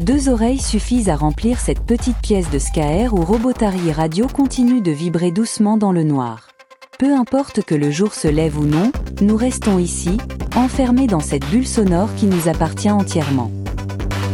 2 oreilles suffisent à remplir cette petite pièce de Skaer où Robotari Radio continue de vibrer doucement dans le noir. Peu importe que le jour se lève ou non, nous restons ici, enfermés dans cette bulle sonore qui nous appartient entièrement.